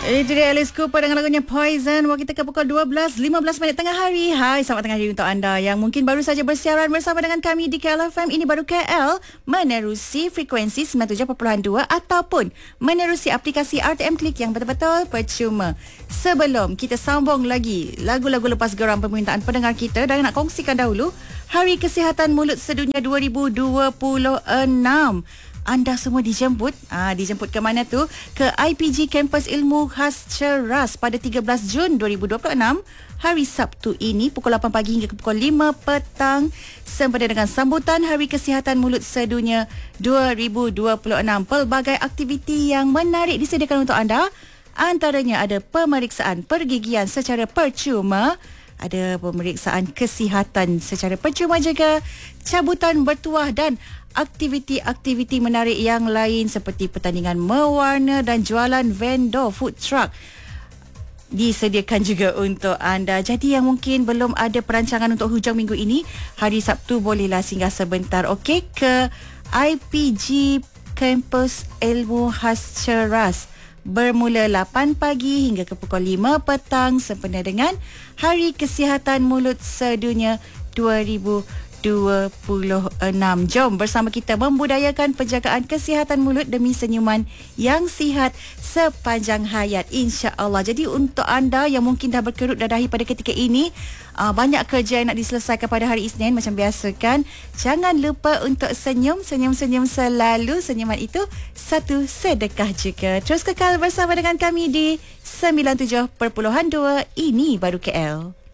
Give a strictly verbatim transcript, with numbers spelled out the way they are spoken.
Itu dia Alice Cooper dengan lagunya Poison. Waktu kita ke pukul dua belas lima belas minit tengah hari. Hai, selamat tengah hari untuk anda yang mungkin baru saja bersiaran bersama dengan kami di K L F M. Ini baru K L menerusi frekuensi sembilan puluh tujuh perpuluhan dua ataupun menerusi aplikasi R T M Klik yang betul-betul percuma. Sebelum kita sambung lagi lagu-lagu lepas geram permintaan pendengar kita, dan nak kongsikan dahulu Hari Kesihatan Mulut Sedunia dua ribu dua puluh enam. Anda semua dijemput. Ah, dijemput ke mana tu? Ke I P G Kampus Ilmu Khas Ceras pada tiga belas Jun dua ribu dua puluh enam. Hari Sabtu ini pukul lapan pagi hingga ke pukul lima petang, sempena dengan sambutan Hari Kesihatan Mulut Sedunia dua ribu dua puluh enam. Pelbagai aktiviti yang menarik disediakan untuk anda. Antaranya ada pemeriksaan pergigian secara percuma, ada pemeriksaan kesihatan secara percuma juga, cabutan bertuah dan aktiviti-aktiviti menarik yang lain seperti pertandingan mewarna dan jualan vendor food truck disediakan juga untuk anda. Jadi yang mungkin belum ada perancangan untuk hujung minggu ini, hari Sabtu bolehlah singgah sebentar, okey, ke I P G Kampus Ilmu Khas Ceras bermula lapan pagi hingga ke pukul lima petang, sempena dengan Hari Kesihatan Mulut Sedunia dua ribu dua puluh enam. Jom bersama kita membudayakan penjagaan kesihatan mulut demi senyuman yang sihat sepanjang hayat, insya-Allah. Jadi untuk anda yang mungkin dah berkerut dadahi pada ketika ini, uh, banyak kerja yang nak diselesaikan pada hari Isnin macam biasa kan, jangan lupa untuk senyum, senyum-senyum selalu. Senyuman itu satu sedekah juga. Terus kekal bersama dengan kami di sembilan puluh tujuh perpuluhan dua. Ini baru K L.